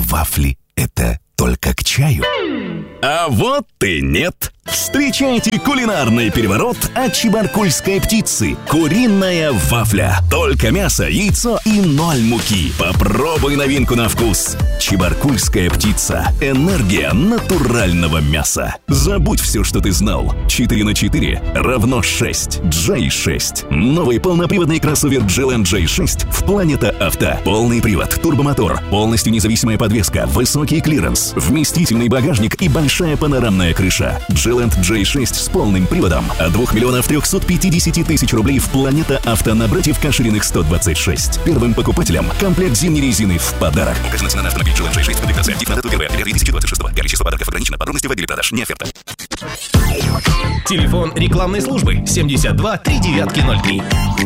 вафли – это только к чаю. А вот и нет. Встречайте кулинарный переворот от чебаркульской птицы. Куриная вафля. Только мясо, яйцо и 0 муки. Попробуй новинку на вкус. Чебаркульская птица. Энергия натурального мяса. Забудь все, что ты знал. 4 на 4 равно 6. J6. Новый полноприводный кроссовер GLN J6 в Планета Авто. Полный привод, турбомотор, полностью независимая подвеска, высокий клиренс, вместительный багажник и большая панорамная крыша. GLN J6 с полным приводом от 2 350 000 рублей в Планета Авто на братьев Кашириных 126. Первым покупателям комплект зимней резины в подарок. Указана цена на автомобиль GLN J6. Комплектация актив на дату 1 октября 2026. Количество подарков ограничено. Подробности в отделе продаж. Не оферта. Телефон рекламной службы 72 3903.